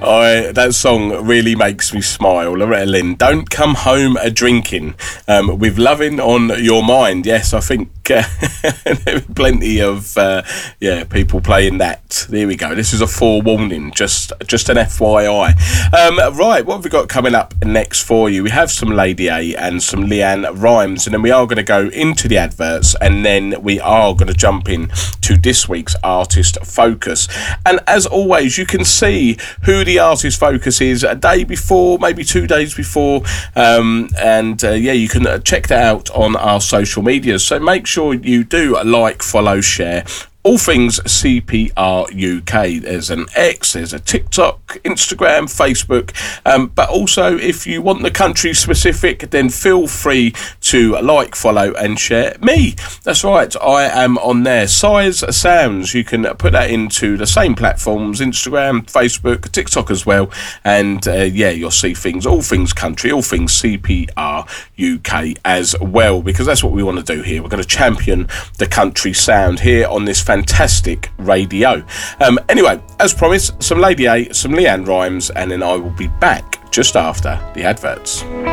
That song really makes me smile. Loretta Lynn, Don't Come Home a Drinking, with Loving on Your Mind. Yes, I think plenty of people playing that. There we go. This is a forewarning, just an FYI. Right, what have we got coming up next for you? We have some Lady A and some LeAnn Rimes, and then we are going to go into the adverts, and then we are going to jump in to this week's Artist Focus. And as always, you can see who the Artist Focus is a day before, maybe 2 days before, you can check that out on our social medias. So make sure you do like, follow, share all things CPR UK. There's an X, there's a TikTok, Instagram, Facebook, but also if you want the country specific, then feel free to like, follow and share me. That's right, I am on there. Size Sounds, you can put that into the same platforms, Instagram, Facebook, TikTok as well, and you'll see things, all things country, all things CPR UK as well, because that's what we want to do here. We're going to champion the country sound here on this fantastic radio. Anyway, as promised, some Lady A, some LeAnn Rimes, and then I will be back just after the adverts.